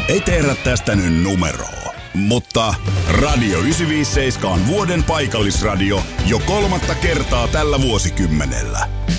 ei tehdä tästä nyt numeroa. Mutta Radio 957 on vuoden paikallisradio jo 3. kertaa tällä vuosikymmenellä.